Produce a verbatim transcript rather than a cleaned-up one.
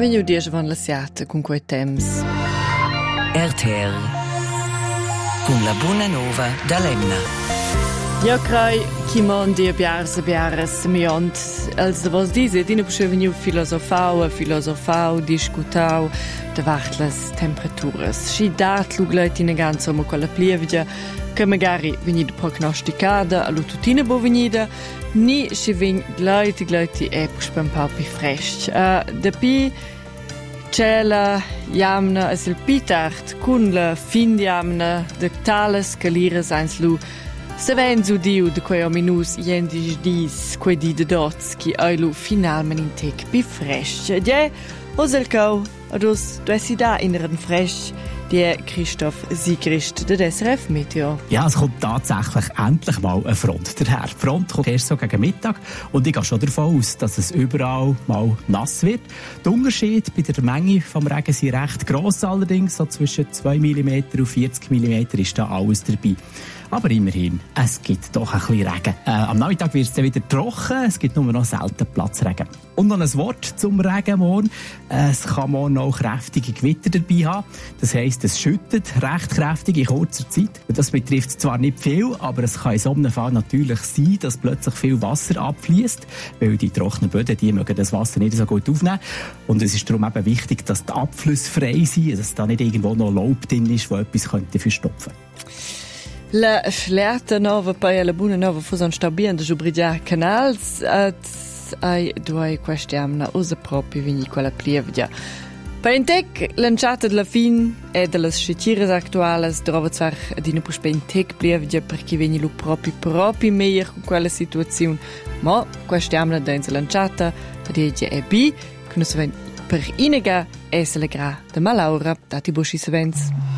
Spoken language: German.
Vegniu diesch van la siata cun quei temps. R T L con la buona nova da Lemna. Ja crei chi mondi a biars a biars miont als vos dise dine pusche vegniu filosofau, filosofau, discutau de vartlas temperaturas. Schi dat lugleit in ganz omo colla plievgia che magari vegni de prognosticada a lututina bo vegnida ni schi vegn gleiti gleiti e puspem paupi fresc. Uh, de pi Cela jamna es il pitart cun la fin jamna de tales calires eins lu se ven zu diu de quei ominus jendis dis quei di de dots qui ailu finalmen in tec bi fresch. Die osel kau adus du esi da inneren fresch die Christoph Siegrist, der S R F Meteo. Ja, es kommt tatsächlich endlich mal eine Front daher. Die Front kommt erst so gegen Mittag und ich gehe schon davon aus, dass es überall mal nass wird. Der Unterschied bei der Menge vom Regen sind recht gross allerdings, so zwischen zwei Millimeter und vierzig Millimeter ist da alles dabei. Aber immerhin, es gibt doch ein bisschen Regen. Äh, am Nachmittag wird es dann wieder trocken, es gibt nur noch selten Platzregen. Und noch ein Wort zum Regen morgen. Es kann morgen auch kräftige Gewitter dabei haben. Das heisst, es schüttet recht kräftig in kurzer Zeit. Und das betrifft zwar nicht viel, aber es kann in so einem Fall natürlich sein, dass plötzlich viel Wasser abfließt, weil die trockenen Böden, die mögen das Wasser nicht so gut aufnehmen. Und es ist darum eben wichtig, dass die Abflüsse frei sind, dass da nicht irgendwo noch Laub drin ist, das etwas könnte verstopfen. La schlerta nova poi la buona nova fuson sta bien de Jubridia canals at ai due questiamna usa proprio vini quella plievia. Per intec lanciata della fin e delle scitires actuales trova zwar di ne puspe intec plievia perché veni lu proprio proprio meglio con quella situazione, ma questiamna denza lanciata di e b che non se ven per inega e se le gra de Malaura dati boschi se vens.